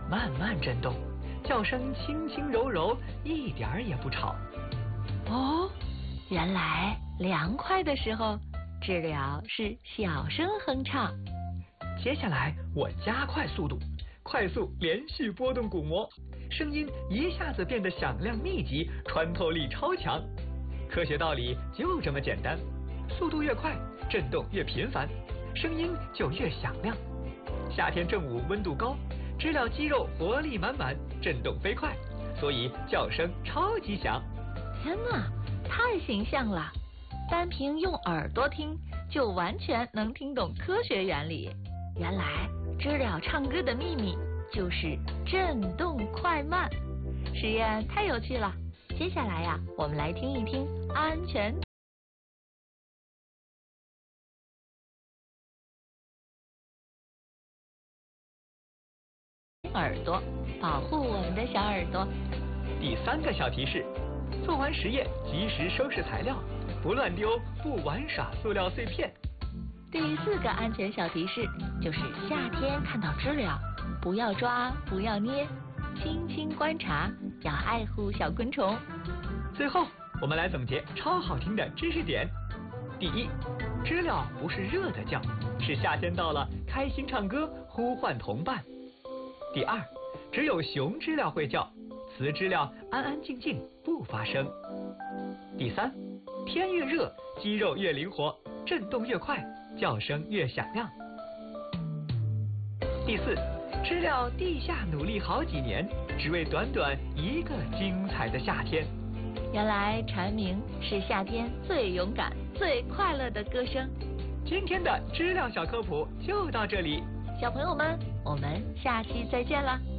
慢慢震动，叫声轻轻柔柔，一点儿也不吵。 哦，原来凉快的时候，知了是小声哼唱。 接下来我加快速度，快速连续拨动鼓膜，声音一下子变得响亮密集，穿透力超强。科学道理就这么简单，速度越快，震动越频繁，声音就越响亮。夏天正午温度高，知了肌肉活力满满，震动飞快，所以叫声超级响。 天哪，太形象了！单凭用耳朵听，就完全能听懂科学原理。原来知了唱歌的秘密就是震动快慢。实验太有趣了，接下来呀，我们来听一听安全耳朵，保护我们的小耳朵。 第3个小提示，做完实验及时收拾材料，不乱丢，不玩耍塑料碎片。 第4个安全小提示就是夏天看到知了，不要抓，不要捏，轻轻观察，要爱护小昆虫。 最后，我们来总结超好听的知识点。第1，知了不是热的叫，是夏天到了，开心唱歌，呼唤同伴。第2，只有雄知了会叫，雌知了安安静静不发声。第3，天越热，肌肉越灵活，震动越快，叫声越响亮。第4，知了地下努力好几年，只为短短一个精彩的夏天。 原来蝉鸣是夏天最勇敢、最快乐的歌声。 今天的知了小科普就到这里， 小朋友们，我们下期再见了。